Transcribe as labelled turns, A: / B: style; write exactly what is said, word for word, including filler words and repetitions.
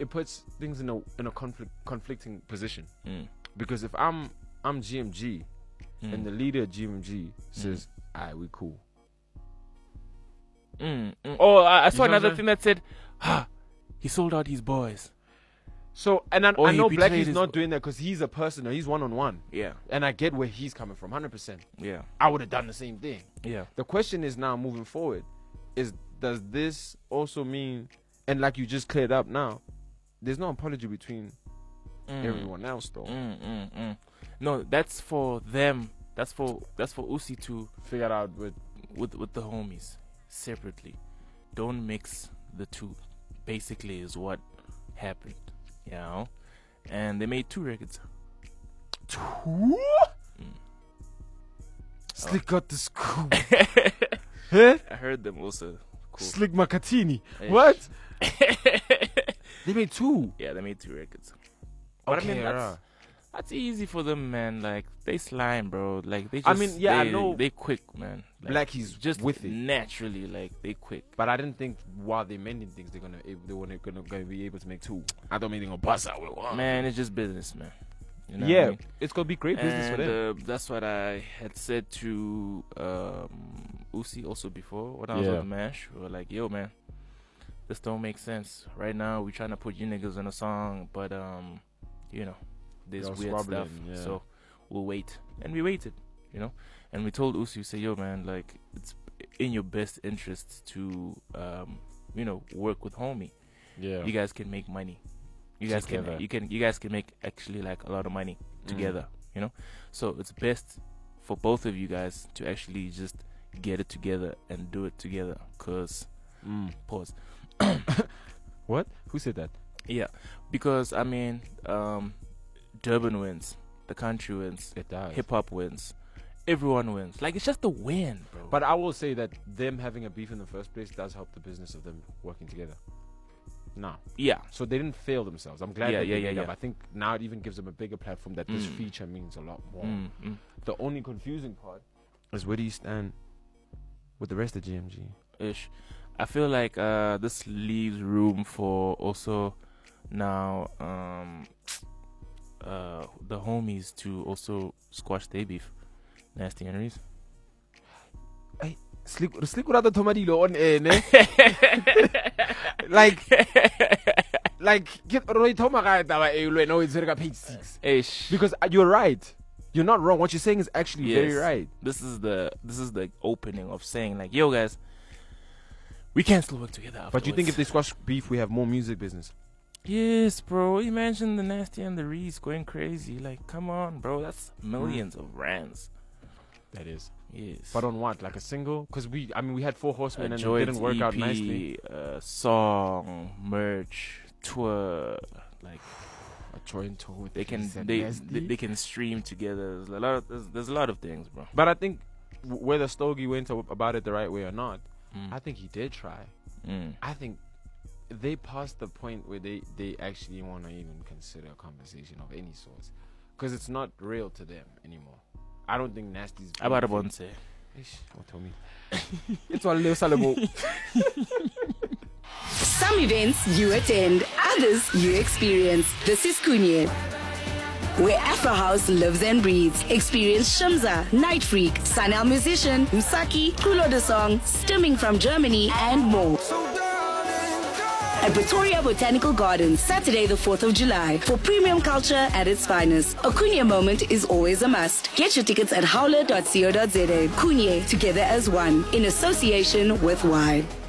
A: it puts things in a in a conflict conflicting position.
B: Mm.
A: Because if I'm I'm G M G
B: Mm.
A: and the leader of G M G says, "Alright, we cool."
B: Mm. Mm. Oh, I, I saw
A: You know what
B: another
A: I'm
B: thing that said, "Ha, he sold out his boys."
A: So and I,
B: Or
A: I
B: he
A: know
B: betrayed
A: Blackie's
B: his-
A: not doing that because he's a person. He's one on one,
B: Yeah,
A: and I get where he's coming from, hundred percent.
B: yeah,
A: I would have done the same thing.
B: yeah.
A: The question is now moving forward, is does this also mean, and like you just cleared up now, there's no apology between
B: Mm.
A: everyone else though.
B: Mm, mm, mm. No, that's for them. That's for that's for Usi to
A: Figure out with
B: with with the homies separately. Don't mix the two. Basically, is what happened. You know, and they made two records.
A: two.
B: Mm.
A: Slick got the scoop. Huh?
B: I heard them also. Cool.
A: Slick Makatini.
B: Ish.
A: What? They made two.
B: Yeah, they made two records. But I mean, that's,
A: right.
B: that's easy for them, man. Like they slime, bro. Like they just.
A: I mean, yeah, I
B: they,
A: know-
B: they quick, man. Like,
A: Blackie's
B: just
A: with it.
B: naturally, like they quick.
A: But I didn't think while they mending things, they're gonna ab- they were gonna, gonna be able to make two. I don't mean they're gonna bust out with one.
B: Man, it's just business, man. You know what
A: yeah,
B: I mean?
A: it's gonna be great business for
B: And,
A: them.
B: uh, that's what I had said to um, Usi also before when I was
A: Yeah.
B: on MASH. We were like, yo, man, this don't make sense. Right now, we're trying to put you niggas on a song, but, um, you know, there's
A: Y'all
B: weird
A: squabbling,
B: stuff.
A: yeah.
B: So we'll wait. And we waited, you know. And we told Usi, we say, yo, man, like, it's in your best interest to, um, you know, work with homie.
A: Yeah,
B: You guys can make money. You guys
A: Together.
B: can you can you guys can make actually like a lot of money together, you know. So it's best for both of you guys to actually just get it together and do it together. Cause
A: Mm.
B: pause.
A: What? Who said that?
B: Yeah, because I mean, um, Durban wins, the country wins,
A: It does.
B: hip hop wins, everyone wins. Like it's just a win, bro.
A: But I will say that them having a beef in the first place does help the business of them working together. No.
B: yeah,
A: So they didn't fail themselves. I'm glad
B: Yeah,
A: that
B: yeah,
A: they
B: yeah,
A: made up.
B: yeah.
A: I think now it even gives them a bigger platform that this
B: Mm.
A: feature means a lot more.
B: mm, mm.
A: The only confusing part is where do you stand with the rest of G M G?
B: ish. I feel like uh, this leaves room for also now um, uh, the homies to also squash their beef. Nasty Henrys.
A: Slick, slick without the tomatillo on air, ne? Like, like, get Roy Tomara no, it's like page six.
B: Ish.
A: Because uh, you're right. You're not wrong. What you're saying is actually very
B: Yes.
A: right.
B: This is the this is the opening of saying like, yo guys, we can still work together.
A: But you think if they
B: afterwards.
A: squash beef, we have more music business?
B: Yes, bro. Imagine the Nasty and the Reese going crazy. Like, come on, bro. That's millions of rands.
A: That is.
B: Yes.
A: But on what? Like a single? Because we, I mean, we had Four Horsemen
B: a
A: and it
B: joint
A: didn't work
B: E P,
A: out nicely.
B: uh, song, merch, tour, like
A: A joint tour with
B: they can
A: Peace and
B: they,
A: Nasty.
B: they they can stream together. There's a lot of there's, there's a lot of things, bro.
A: But I think w- whether Stogie went a- about it the right way or not,
B: Mm.
A: I think he did try.
B: Mm.
A: I think they passed the point where they, they actually want to even consider a conversation of any sort. Because it's not real to them anymore. I don't think Nasty's...
B: About a bonce.
A: Ish, what tell me? It's all little salabo.
C: Some events you attend, others you experience. This is Kunye, where Afro House lives and breathes. Experience Shumza, Night Freak, Sanel Musician, Usaki, Kulo the Song, Stimming from Germany, and more. At Pretoria Botanical Gardens, Saturday the fourth of July, for premium culture at its finest. A Kunye moment is always a must. Get your tickets at howler dot co dot za. Kunye, together as one, in association with Wide.